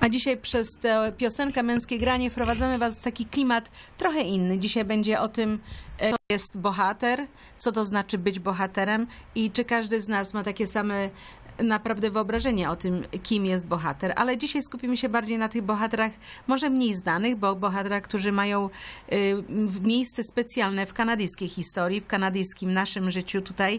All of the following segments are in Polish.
A dzisiaj przez tę piosenkę Męskie Granie wprowadzamy Was w taki klimat trochę inny. Dzisiaj będzie o tym, co jest bohater, co to znaczy być bohaterem i czy każdy z nas ma takie same naprawdę wyobrażenie o tym, kim jest bohater. Ale dzisiaj skupimy się bardziej na tych bohaterach, może mniej znanych, bo bohaterach, którzy mają miejsce specjalne w kanadyjskiej historii, w kanadyjskim naszym życiu tutaj.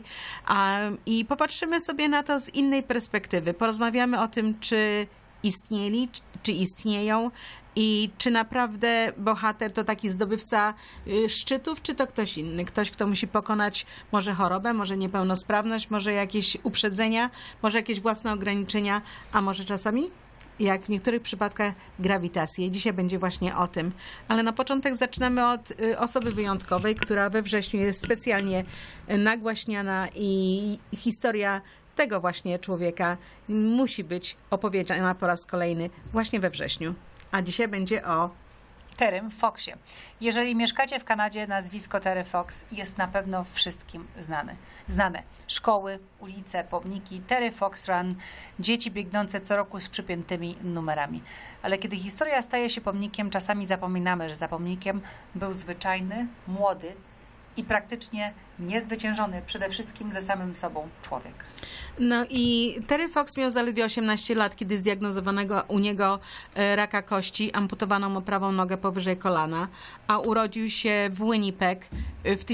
I popatrzymy sobie na to z innej perspektywy. Porozmawiamy o tym, czy istnieli, czy istnieją i czy naprawdę bohater to taki zdobywca szczytów, czy to ktoś inny. Ktoś, kto musi pokonać może chorobę, może niepełnosprawność, może jakieś uprzedzenia, może jakieś własne ograniczenia, a może czasami, jak w niektórych przypadkach, grawitację. Dzisiaj będzie właśnie o tym. Ale na początek zaczynamy od osoby wyjątkowej, która we wrześniu jest specjalnie nagłaśniana i historia tego właśnie człowieka musi być opowiedziana po raz kolejny właśnie we wrześniu. A dzisiaj będzie o Terrym Foxie. Jeżeli mieszkacie w Kanadzie, nazwisko Terry Fox jest na pewno wszystkim znane. Szkoły, ulice, pomniki, Terry Fox Run, dzieci biegnące co roku z przypiętymi numerami. Ale kiedy historia staje się pomnikiem, czasami zapominamy, że za pomnikiem był zwyczajny, młody i praktycznie niezwyciężony przede wszystkim ze samym sobą człowiek. No i Terry Fox miał zaledwie 18 lat, kiedy zdiagnozowano u niego raka kości, amputowano mu prawą nogę powyżej kolana, a urodził się w Winnipeg w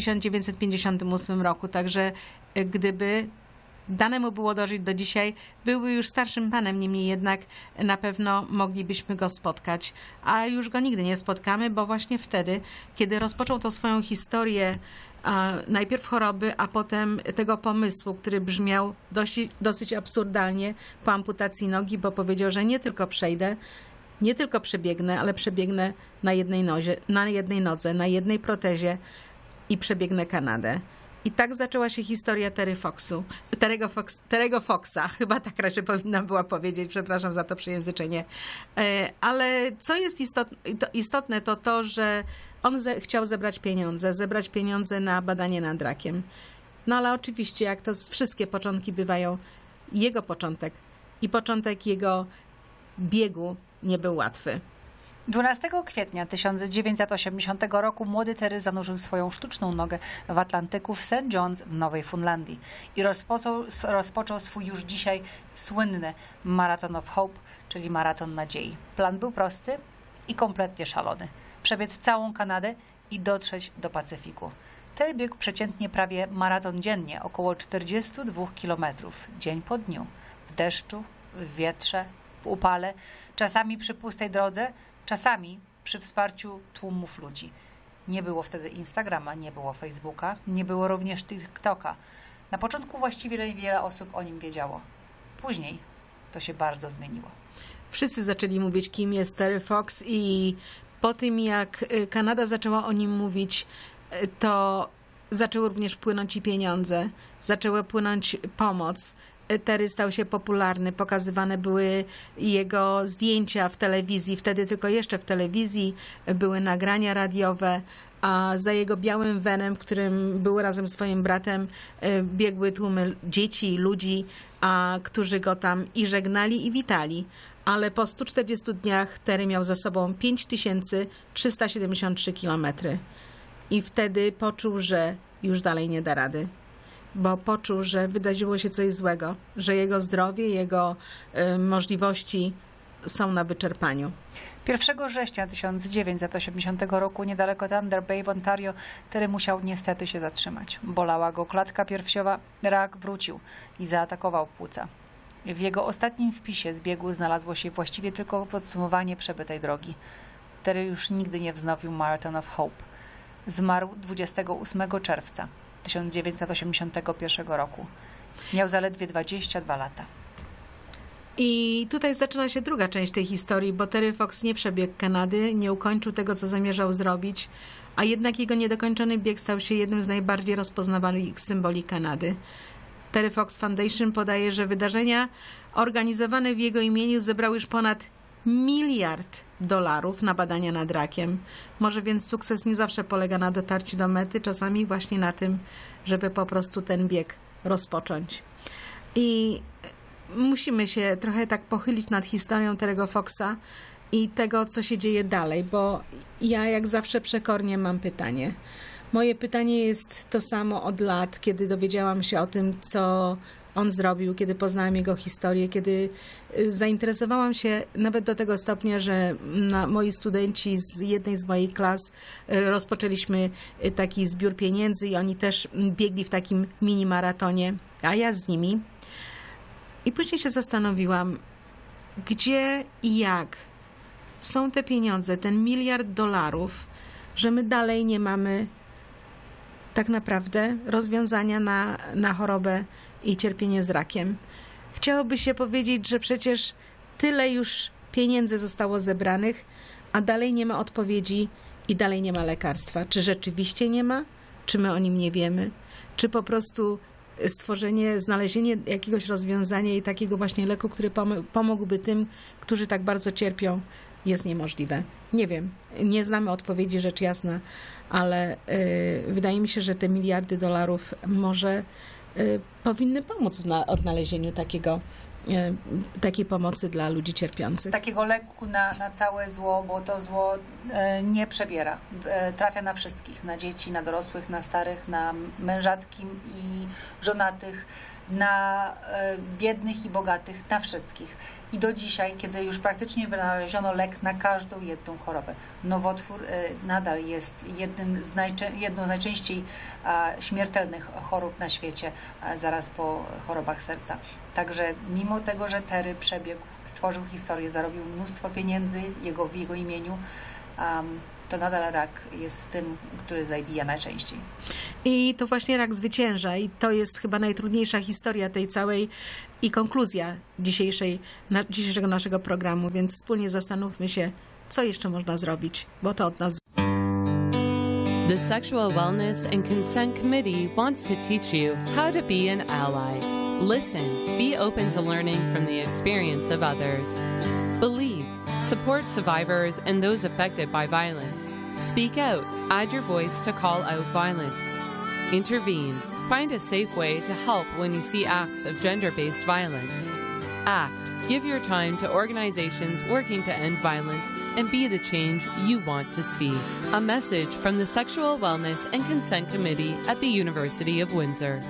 1958 roku, także gdyby dane mu było dożyć do dzisiaj, byłby już starszym panem, niemniej jednak na pewno moglibyśmy go spotkać. A już go nigdy nie spotkamy, bo właśnie wtedy, kiedy rozpoczął tą swoją historię najpierw choroby, a potem tego pomysłu, który brzmiał dosyć absurdalnie po amputacji nogi, bo powiedział, że nie tylko przejdę, nie tylko przebiegnę, ale przebiegnę na jednej nodze, na jednej protezie i przebiegnę Kanadę. I tak zaczęła się historia Terry'ego Foxa. Chyba tak raczej powinnam była powiedzieć, przepraszam za to przejęzyczenie. Ale co jest istotne, to to, że on chciał zebrać pieniądze na badanie nad rakiem. No ale oczywiście, jak to wszystkie początki bywają, jego początek i początek jego biegu nie był łatwy. 12 kwietnia 1980 roku młody Terry zanurzył swoją sztuczną nogę w Atlantyku w St. John's w Nowej Fundlandii i rozpoczął swój już dzisiaj słynny Marathon of Hope, czyli maraton nadziei. Plan był prosty i kompletnie szalony. Przebiec całą Kanadę i dotrzeć do Pacyfiku. Terry biegł przeciętnie prawie maraton dziennie, około 42 km, dzień po dniu, w deszczu, w wietrze, w upale, czasami przy pustej drodze, czasami przy wsparciu tłumów ludzi. Nie było wtedy Instagrama, nie było Facebooka, nie było również TikToka. Na początku właściwie niewiele osób o nim wiedziało. Później to się bardzo zmieniło. Wszyscy zaczęli mówić, kim jest Terry Fox i po tym, jak Kanada zaczęła o nim mówić, to zaczęły również płynąć i pieniądze, zaczęła płynąć pomoc. Terry stał się popularny, pokazywane były jego zdjęcia w telewizji, wtedy tylko jeszcze w telewizji były nagrania radiowe, a za jego białym venem, w którym był razem z swoim bratem, biegły tłumy dzieci, ludzi, którzy go tam i żegnali, i witali. Ale po 140 dniach Terry miał za sobą 5373 kilometry. I wtedy poczuł, że już dalej nie da rady. Bo poczuł, że wydarzyło się coś złego, że jego zdrowie, jego możliwości są na wyczerpaniu. 1 września 1980 roku niedaleko Thunder Bay w Ontario Terry musiał niestety się zatrzymać. Bolała go klatka piersiowa, rak wrócił i zaatakował płuca. W jego ostatnim wpisie z biegu znalazło się właściwie tylko podsumowanie przebytej drogi. Terry już nigdy nie wznowił Marathon of Hope. Zmarł 28 czerwca 1981 roku. Miał zaledwie 22 lata. I tutaj zaczyna się druga część tej historii, bo Terry Fox nie przebiegł Kanady, nie ukończył tego, co zamierzał zrobić, a jednak jego niedokończony bieg stał się jednym z najbardziej rozpoznawalnych symboli Kanady. Terry Fox Foundation podaje, że wydarzenia organizowane w jego imieniu zebrały już ponad $1 miliard na badania nad rakiem. Może więc sukces nie zawsze polega na dotarciu do mety, czasami właśnie na tym, żeby po prostu ten bieg rozpocząć. I musimy się trochę tak pochylić nad historią Terry'ego Foxa i tego, co się dzieje dalej, bo ja jak zawsze przekornie mam pytanie. Moje pytanie jest to samo od lat, kiedy dowiedziałam się o tym, co on zrobił, kiedy poznałam jego historię, kiedy zainteresowałam się nawet do tego stopnia, że moi studenci z jednej z moich klas rozpoczęliśmy taki zbiór pieniędzy i oni też biegli w takim mini maratonie, a ja z nimi. I później się zastanowiłam, gdzie i jak są te pieniądze, ten $1 miliard, że my dalej nie mamy tak naprawdę rozwiązania na chorobę i cierpienie z rakiem. Chciałoby się powiedzieć, że przecież tyle już pieniędzy zostało zebranych, a dalej nie ma odpowiedzi i dalej nie ma lekarstwa. Czy rzeczywiście nie ma? Czy my o nim nie wiemy? Czy po prostu znalezienie jakiegoś rozwiązania i takiego właśnie leku, który pomógłby tym, którzy tak bardzo cierpią, jest niemożliwe. Nie wiem, nie znamy odpowiedzi, rzecz jasna, ale wydaje mi się, że te $1 miliardy może powinny pomóc w odnalezieniu takiej pomocy dla ludzi cierpiących. Takiego leku na całe zło, bo to zło nie przebiera. Trafia na wszystkich, na dzieci, na dorosłych, na starych, na mężatki i żonatych, na biednych i bogatych, na wszystkich. I do dzisiaj, kiedy już praktycznie wynaleziono lek na każdą jedną chorobę, nowotwór nadal jest jedną z najczęściej śmiertelnych chorób na świecie, zaraz po chorobach serca. Także mimo tego, że Terry przebiegł, stworzył historię, zarobił mnóstwo pieniędzy w jego imieniu, to nadal rak jest tym, który zabija najczęściej. I to właśnie rak zwycięża i to jest chyba najtrudniejsza historia tej całej i konkluzja dzisiejszego naszego programu, więc wspólnie zastanówmy się, co jeszcze można zrobić, bo to od nas. The Sexual Wellness and Consent Committee wants to teach you how to be an ally. Listen, be open to learning from the experience of others. Believe, support survivors and those affected by violence. Speak out, add your voice to call out violence. Intervene, find a safe way to help when you see acts of gender-based violence. Act, give your time to organizations working to end violence and be the change you want to see. A message from the Sexual Wellness and Consent Committee at the University of Windsor.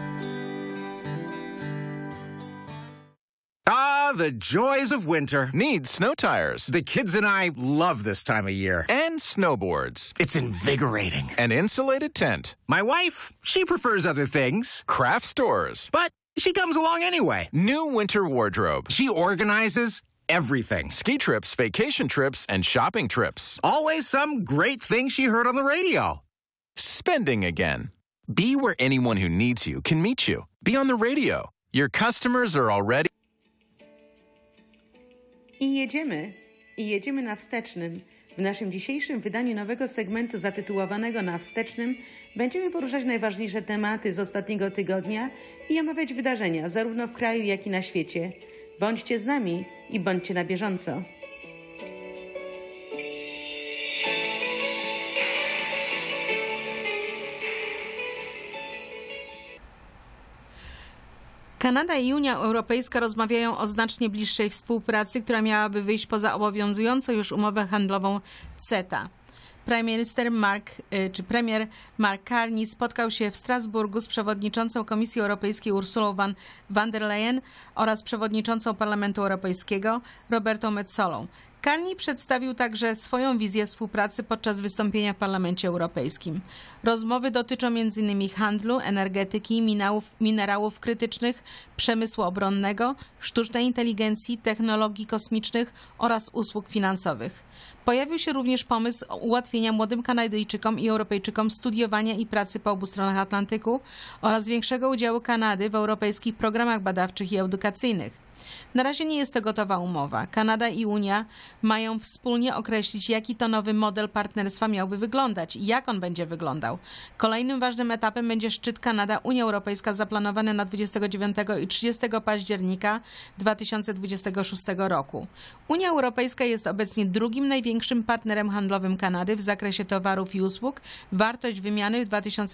The joys of winter. Need snow tires. The kids and I love this time of year. And snowboards. It's invigorating. An insulated tent. My wife, she prefers other things. Craft stores. But she comes along anyway. New winter wardrobe. She organizes everything. Ski trips, vacation trips, and shopping trips. Always some great thing she heard on the radio. Spending again. Be where anyone who needs you can meet you. Be on the radio. Your customers are already... I jedziemy na wstecznym. W naszym dzisiejszym wydaniu nowego segmentu zatytułowanego Na wstecznym będziemy poruszać najważniejsze tematy z ostatniego tygodnia i omawiać wydarzenia zarówno w kraju, jak i na świecie. Bądźcie z nami i bądźcie na bieżąco. Kanada i Unia Europejska rozmawiają o znacznie bliższej współpracy, która miałaby wyjść poza obowiązującą już umowę handlową CETA. Premier Mark Carney spotkał się w Strasburgu z przewodniczącą Komisji Europejskiej Ursulą von der Leyen oraz przewodniczącą Parlamentu Europejskiego Robertą Metzolą. Carney przedstawił także swoją wizję współpracy podczas wystąpienia w Parlamencie Europejskim. Rozmowy dotyczą m.in. handlu, energetyki, minerałów krytycznych, przemysłu obronnego, sztucznej inteligencji, technologii kosmicznych oraz usług finansowych. Pojawił się również pomysł ułatwienia młodym Kanadyjczykom i Europejczykom studiowania i pracy po obu stronach Atlantyku oraz większego udziału Kanady w europejskich programach badawczych i edukacyjnych. Na razie nie jest to gotowa umowa. Kanada i Unia mają wspólnie określić, jaki to nowy model partnerstwa miałby wyglądać i jak on będzie wyglądał. Kolejnym ważnym etapem będzie szczyt Kanada-Unia Europejska zaplanowany na 29 i 30 października 2026 roku. Unia Europejska jest obecnie drugim największym partnerem handlowym Kanady w zakresie towarów i usług. Wartość wymiany w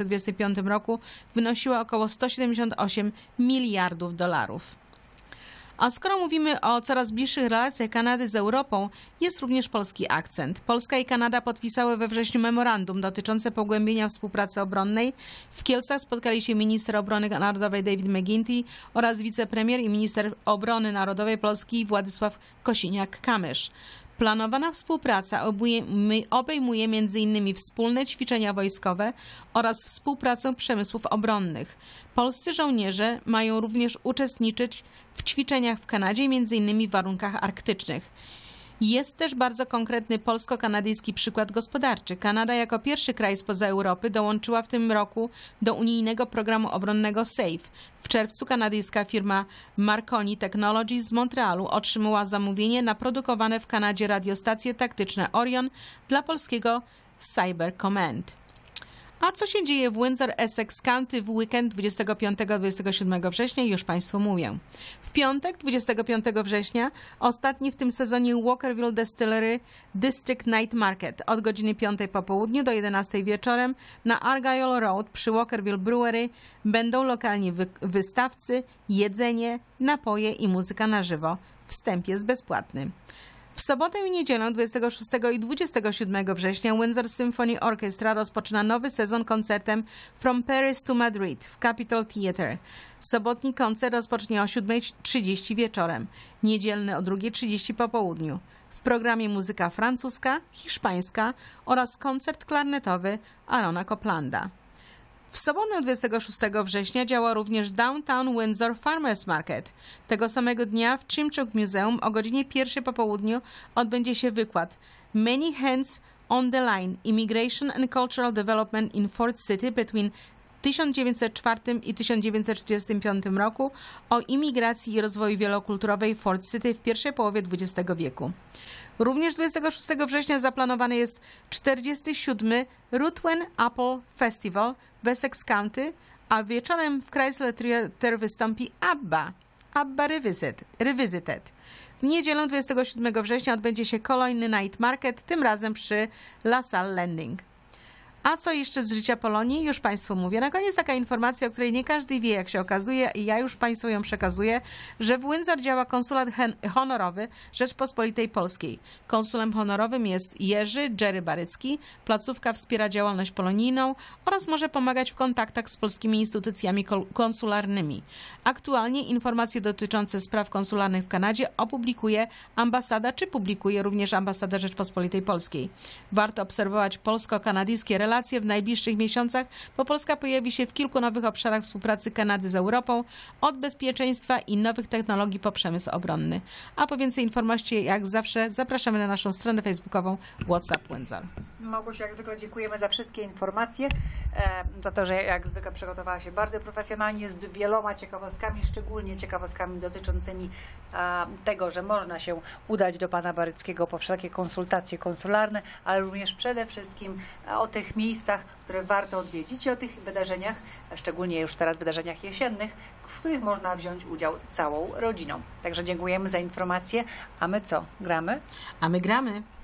2025 roku wynosiła około $178 miliardów. A skoro mówimy o coraz bliższych relacjach Kanady z Europą, jest również polski akcent. Polska i Kanada podpisały we wrześniu memorandum dotyczące pogłębienia współpracy obronnej. W Kielcach spotkali się minister obrony narodowej David McGuinty oraz wicepremier i minister obrony narodowej Polski Władysław Kosiniak-Kamysz. Planowana współpraca obejmuje m.in. wspólne ćwiczenia wojskowe oraz współpracę przemysłów obronnych. Polscy żołnierze mają również uczestniczyć w ćwiczeniach w Kanadzie, m.in. w warunkach arktycznych. Jest też bardzo konkretny polsko-kanadyjski przykład gospodarczy. Kanada jako pierwszy kraj spoza Europy dołączyła w tym roku do unijnego programu obronnego SAFE. W czerwcu kanadyjska firma Marconi Technologies z Montrealu otrzymała zamówienie na produkowane w Kanadzie radiostacje taktyczne Orion dla polskiego Cyber Command. A co się dzieje w Windsor, Essex County w weekend 25-27 września? Już Państwu mówię. W piątek 25 września ostatni w tym sezonie Walkerville Distillery District Night Market od godziny 5 po południu do 11 wieczorem na Argyle Road przy Walkerville Brewery będą lokalni wystawcy, jedzenie, napoje i muzyka na żywo. Wstęp jest bezpłatny. W sobotę i niedzielę 26 i 27 września Windsor Symphony Orchestra rozpoczyna nowy sezon koncertem From Paris to Madrid w Capitol Theatre. Sobotni koncert rozpocznie o 7:30 wieczorem, niedzielny o 2:30 po południu. W programie muzyka francuska, hiszpańska oraz koncert klarnetowy Arona Coplanda. W sobotę 26 września działa również Downtown Windsor Farmers Market. Tego samego dnia w Chimchuk Museum o godzinie 1 po południu odbędzie się wykład Many Hands on the Line – Immigration and Cultural Development in Fort City between 1904 i 1935 roku o imigracji i rozwoju wielokulturowej Fort City w pierwszej połowie XX wieku. Również 26 września zaplanowany jest 47. Ruthven Apple Festival w Essex County, a wieczorem w Chrysler Theatre wystąpi ABBA Revisited. W niedzielę 27 września odbędzie się kolejny Night Market, tym razem przy La Salle Landing. A co jeszcze z życia Polonii? Już Państwu mówię. Na koniec taka informacja, o której nie każdy wie, jak się okazuje, i ja już Państwu ją przekazuję, że w Windsor działa konsulat honorowy Rzeczpospolitej Polskiej. Konsulem honorowym jest Jerry Barycki. Placówka wspiera działalność polonijną oraz może pomagać w kontaktach z polskimi instytucjami konsularnymi. Aktualnie informacje dotyczące spraw konsularnych w Kanadzie publikuje również ambasada Rzeczpospolitej Polskiej. Warto obserwować polsko-kanadyjskie relacje w najbliższych miesiącach, bo Polska pojawi się w kilku nowych obszarach współpracy Kanady z Europą, od bezpieczeństwa i nowych technologii po przemysł obronny. A po więcej informacji, jak zawsze, zapraszamy na naszą stronę facebookową WhatsApp Windsor. Małgosiu, jak zwykle dziękujemy za wszystkie informacje, za to, że jak zwykle przygotowała się bardzo profesjonalnie z wieloma ciekawostkami, szczególnie ciekawostkami dotyczącymi tego, że można się udać do pana Baryckiego po wszelkie konsultacje konsularne, ale również przede wszystkim o tych miejscach, które warto odwiedzić i o tych wydarzeniach, szczególnie już teraz wydarzeniach jesiennych, w których można wziąć udział całą rodziną. Także dziękujemy za informacje. A my co? Gramy? A my gramy.